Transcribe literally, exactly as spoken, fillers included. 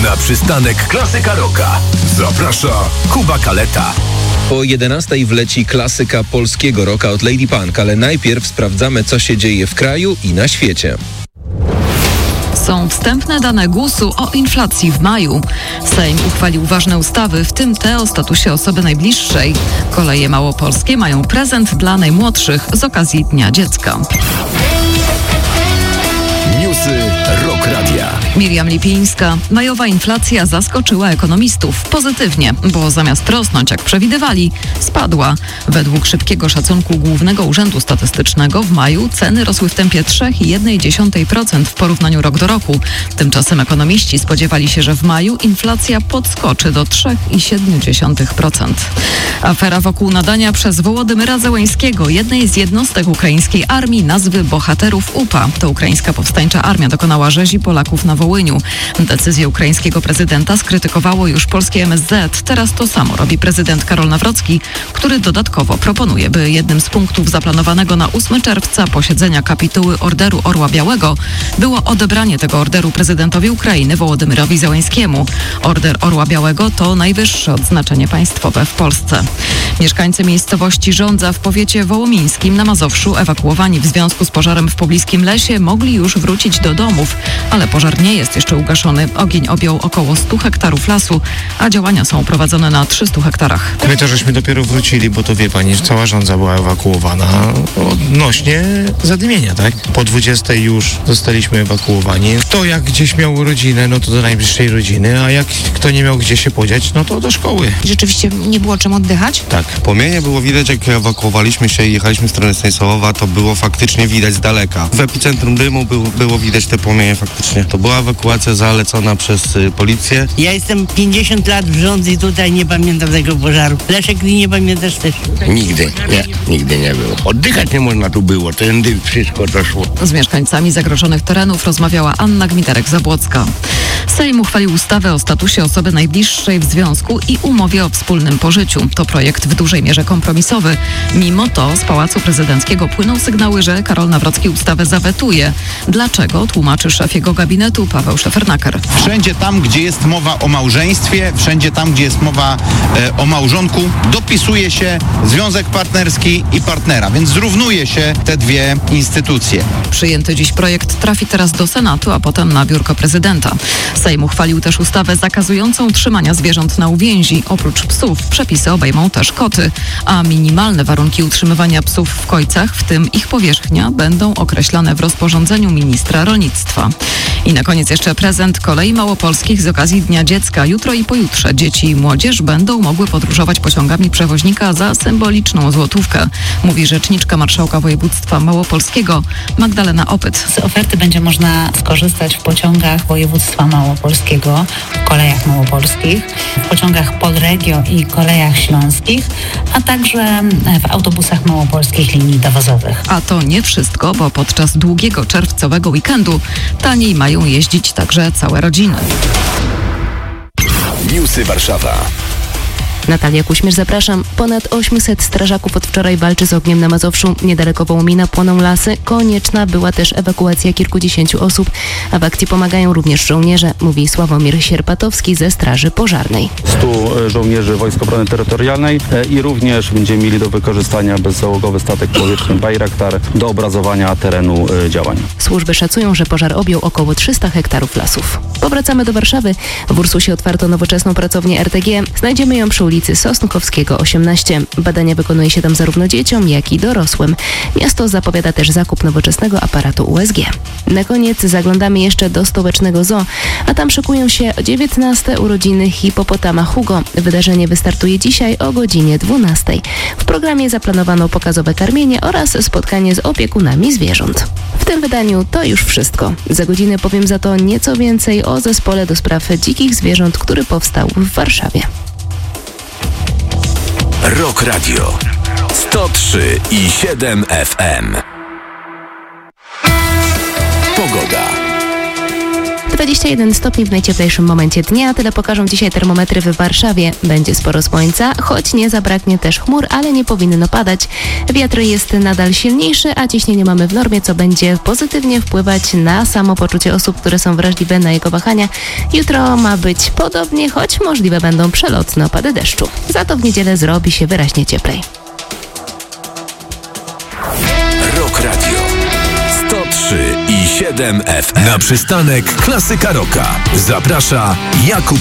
Na przystanek Klasyka Rocka zaprasza Kuba Kaleta. O jedenastej wleci klasyka polskiego rocka od Lady Punk, ale najpierw sprawdzamy, co się dzieje w kraju i na świecie. Są wstępne dane gusu o inflacji w maju. Sejm uchwalił ważne ustawy, w tym te o statusie osoby najbliższej. Koleje małopolskie mają prezent dla najmłodszych z okazji Dnia Dziecka. Newsy Rock Radia. Miriam Lipińska. Majowa inflacja zaskoczyła ekonomistów pozytywnie, bo zamiast rosnąć jak przewidywali, spadła. Według szybkiego szacunku Głównego Urzędu Statystycznego w maju ceny rosły w tempie trzy przecinek jeden procent w porównaniu rok do roku. Tymczasem ekonomiści spodziewali się, że w maju inflacja podskoczy do trzy przecinek siedem procent. Afera wokół nadania przez Wołodymyra Zełańskiego, jednej z jednostek ukraińskiej armii, nazwy bohaterów U P A. To ukraińska powstańcza armia dokonała rzezi Polaków na Wołyniu. Decyzję ukraińskiego prezydenta skrytykowało już polskie M S Z. Teraz to samo robi prezydent Karol Nawrocki, który dodatkowo proponuje, by jednym z punktów zaplanowanego na ósmego czerwca posiedzenia kapituły Orderu Orła Białego było odebranie tego orderu prezydentowi Ukrainy Wołodymyrowi Zełańskiemu. Order Orła Białego to najwyższe odznaczenie państwowe w Polsce. Mieszkańcy miejscowości Żądza w powiecie wołomińskim na Mazowszu, ewakuowani w związku z pożarem w pobliskim lesie, mogli już wrócić do domów, ale pożar nie jest jeszcze ugaszony. Ogień objął około stu hektarów lasu, a działania są prowadzone na trzystu hektarach. My to żeśmy dopiero wrócili, bo to wie pani, że cała Żądza była ewakuowana odnośnie zadymienia, tak? Po dwudziestej już zostaliśmy ewakuowani. Kto jak gdzieś miał rodzinę, no to do najbliższej rodziny, a jak kto nie miał gdzie się podziać, no to do szkoły. Rzeczywiście nie było czym oddychać? Tak. Płomienie było widać, jak ewakuowaliśmy się i jechaliśmy w stronę Stanisławowa, to było faktycznie widać z daleka. W epicentrum dymu był, było widać te płomienie faktycznie. To była ewakuacja zalecona przez y, policję. Ja jestem pięćdziesiąt lat w Żądzy i tutaj nie pamiętam tego pożaru. Leszek, ty nie pamiętasz też? Nigdy, nie, nigdy nie było. Oddychać nie można tu było, ten dym, wszystko doszło. Z mieszkańcami zagrożonych terenów rozmawiała Anna Gmiterek-Zabłocka. Sejm uchwalił ustawę o statusie osoby najbliższej w związku i umowie o wspólnym pożyciu. To projekt w dużej mierze kompromisowy. Mimo to z Pałacu Prezydenckiego płyną sygnały, że Karol Nawrocki ustawę zawetuje. Dlaczego? Tłumaczy szef jego gabinetu Paweł Szefernaker. Wszędzie tam, gdzie jest mowa o małżeństwie, wszędzie tam, gdzie jest mowa e, o małżonku, dopisuje się związek partnerski i partnera, więc zrównuje się te dwie instytucje. Przyjęty dziś projekt trafi teraz do Senatu, a potem na biurko prezydenta. Sejm uchwalił też ustawę zakazującą trzymania zwierząt na uwięzi. Oprócz psów przepisy obejmą też koty, a minimalne warunki utrzymywania psów w kojcach, w tym ich powierzchnia, będą określone w rozporządzeniu ministra rolnictwa. I na koniec jeszcze prezent kolei małopolskich z okazji Dnia Dziecka. Jutro i pojutrze dzieci i młodzież będą mogły podróżować pociągami przewoźnika za symboliczną złotówkę, mówi rzeczniczka marszałka województwa małopolskiego Magdalena Opyt. Z oferty będzie można skorzystać w pociągach województwa małopolskiego, w kolejach małopolskich, w pociągach Polregio i kolejach śląskich, a także w autobusach małopolskich linii dowozowych. A to nie wszystko, bo podczas długiego czerwcowego weekendu taniej mają jeździć także całe rodziny. Newsy Warszawa. Natalia Kuśmierz, zapraszam. Ponad osiemset strażaków od wczoraj walczy z ogniem na Mazowszu. Niedaleko Wołomina płoną lasy. Konieczna była też ewakuacja kilkudziesięciu osób, a w akcji pomagają również żołnierze, mówi Sławomir Sierpatowski ze Straży Pożarnej. stu żołnierzy Wojsk Obrony Terytorialnej i również będziemy mieli do wykorzystania bezzałogowy statek powietrzny Bayraktar do obrazowania terenu działań. Służby szacują, że pożar objął około trzysta hektarów lasów. Powracamy do Warszawy. W Ursusie otwarto nowoczesną pracownię R T G. Znajdziemy ją przy ulicy Sosnkowskiego osiemnaście. Badania wykonuje się tam zarówno dzieciom, jak i dorosłym. Miasto zapowiada też zakup nowoczesnego aparatu U S G. Na koniec zaglądamy jeszcze do stołecznego zoo, a tam szykują się dziewiętnaste urodziny hipopotama Hugo. Wydarzenie wystartuje dzisiaj o godzinie dwunastej. W programie zaplanowano pokazowe karmienie oraz spotkanie z opiekunami zwierząt. W tym wydaniu to już wszystko. Za godzinę powiem za to nieco więcej o zespole do spraw dzikich zwierząt, który powstał w Warszawie. Rock Radio sto trzy i siedem F M. Pogoda. dwadzieścia jeden stopni w najcieplejszym momencie dnia. Tyle pokażą dzisiaj termometry w Warszawie. Będzie sporo słońca, choć nie zabraknie też chmur, ale nie powinno padać. Wiatr jest nadal silniejszy, a ciśnienie mamy w normie, co będzie pozytywnie wpływać na samopoczucie osób, które są wrażliwe na jego wahania. Jutro ma być podobnie, choć możliwe będą przelotne opady deszczu. Za to w niedzielę zrobi się wyraźnie cieplej. Rock Radio sto trzy i siedem F M. Na przystanek Klasyka Rocka zaprasza Jakub